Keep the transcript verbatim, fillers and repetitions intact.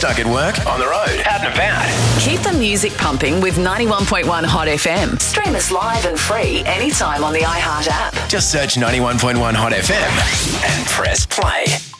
Stuck at work, on the road, out and about. Keep the music pumping with ninety-one point one Hot F M. Stream us live and free anytime on the iHeart app. Just search ninety-one point one Hot F M and press play.